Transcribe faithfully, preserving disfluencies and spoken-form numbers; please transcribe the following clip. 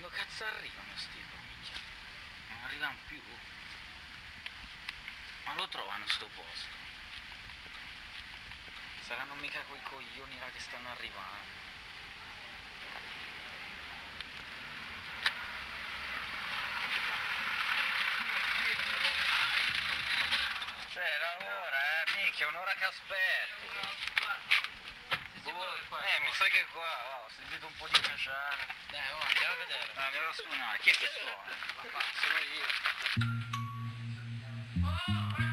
dove cazzo arrivano sti minchia? Non arrivano più. Ma lo trovano sto posto? Saranno mica quei coglioni là che stanno arrivando. Cioè era un'ora, eh, minchia, un'ora che aspetto. Eh, mi sa che qua, oh, ho sentito un po' di cacciare. Dai, oh, andiamo a vedere. Ah, andiamo a suonare. Chi è che suona? Sono io.